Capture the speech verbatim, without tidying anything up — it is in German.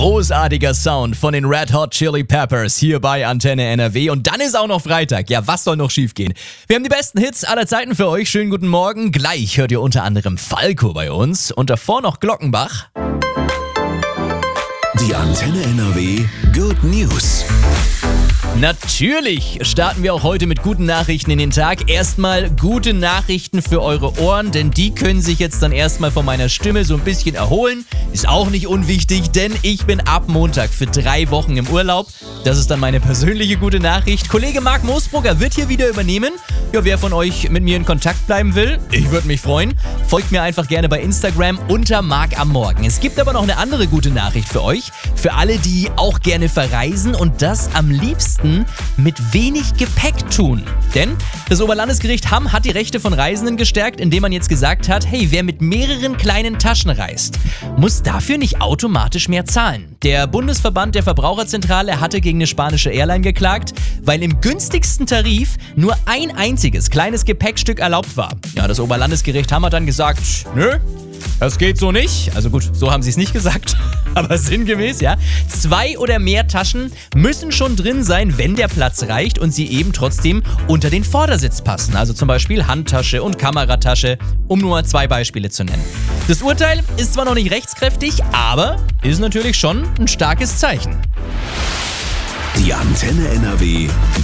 Großartiger Sound von den Red Hot Chili Peppers hier bei Antenne N R W. Und dann ist auch noch Freitag. Ja, was soll noch schiefgehen? Wir haben die besten Hits aller Zeiten für euch. Schönen guten Morgen. Gleich hört ihr unter anderem Falco bei uns und davor noch Glockenbach. Die Antenne N R W Good News. Natürlich starten wir auch heute mit guten Nachrichten in den Tag. Erstmal gute Nachrichten für eure Ohren, denn die können sich jetzt dann erstmal von meiner Stimme so ein bisschen erholen. Ist auch nicht unwichtig, denn ich bin ab Montag für drei Wochen im Urlaub. Das ist dann meine persönliche gute Nachricht. Kollege Marc Moosbrugger wird hier wieder übernehmen. Ja, wer von euch mit mir in Kontakt bleiben will, ich würde mich freuen. Folgt mir einfach gerne bei Instagram unter Marc am Morgen. Es gibt aber noch eine andere gute Nachricht für euch. Für alle, die auch gerne verreisen und das am liebsten mit wenig Gepäck tun. Denn das Oberlandesgericht Hamm hat die Rechte von Reisenden gestärkt, indem man jetzt gesagt hat, hey, wer mit mehreren kleinen Taschen reist, muss dafür nicht automatisch mehr zahlen. Der Bundesverband der Verbraucherzentrale hatte gegen eine spanische Airline geklagt, weil im günstigsten Tarif nur ein einziges kleines Gepäckstück erlaubt war. Ja, das Oberlandesgericht Hamm hat dann gesagt, nö, das geht so nicht. Also gut, so haben sie es nicht gesagt, aber sinngemäß, ja. Zwei oder mehr Taschen müssen schon drin sein, wenn der Platz reicht und sie eben trotzdem unter den Vordersitz passen. Also zum Beispiel Handtasche und Kameratasche, um nur zwei Beispiele zu nennen. Das Urteil ist zwar noch nicht rechtskräftig, aber ist natürlich schon ein starkes Zeichen. Die Antenne N R W